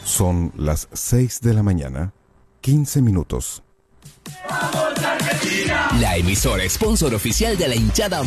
Son las 6 de la mañana, 15 minutos. La emisora sponsor oficial de la hinchada